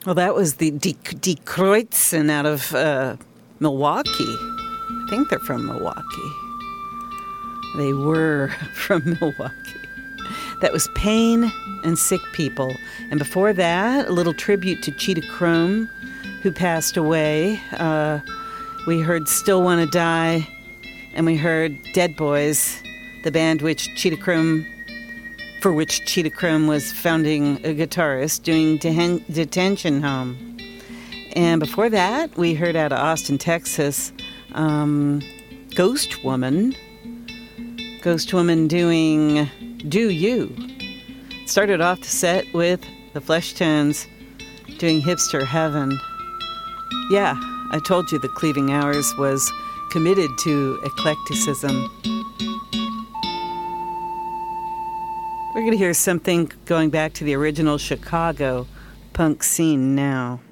Well, that was the Die Kreuzen out of Milwaukee. I think they're from Milwaukee. They were from Milwaukee. That was Pain and Sick People. And before that, a little tribute to Cheetah Chrome, who passed away. We heard Still Wanna Die, and we heard Dead Boys, the band for which Cheetah Chrome was founding a guitarist, doing Detention Home. And before that, we heard out of Austin, Texas, Ghost Woman doing Do You. Started off the set with the Fleshtones doing Hipster Heaven. Yeah, I told you the Cleaving Hours was committed to eclecticism. We're going to hear something going back to the original Chicago punk scene now.